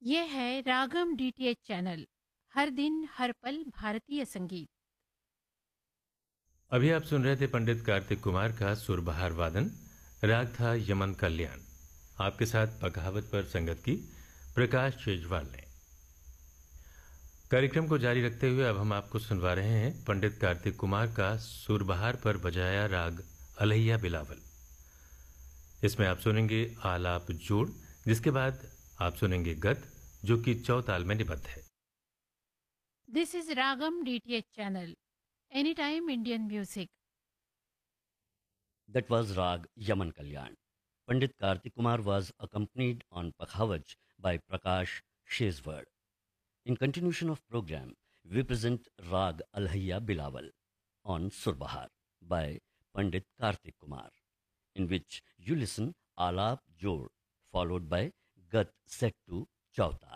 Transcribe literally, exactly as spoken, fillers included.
ये है रागम DTH channel. हर दिन हर पल भारतीय संगीत। अभी आप सुन रहे थे पंडित कार्तिक कुमार का सुरबहार वादन। राग था यमन कल्याण। आपके साथ पखावत पर संगत की प्रकाश शेजवाल ने। कार्यक्रम को जारी रखते हुए अब हम आपको सुनवा रहे हैं पंडित कार्तिक कुमार का सुरबहार पर बजाया राग अलैया बिलावल। इसमें आप सुनेंगे आलाप जोड़, जिसके बाद आप सुनेंगे गत, जो कि चौताल में निबद्ध है। This is ragam DTH channel, any time Indian music. That was Rag Yaman Kalyan. Pandit Kartik Kumar was accompanied on Pakhavaj by Prakash Shezward. In continuation of program, we present Rag Alhaiya Bilawal on Surbahar by Pandit Kartik Kumar, in which you listen Alap Jod followed by Gat set to Chautal.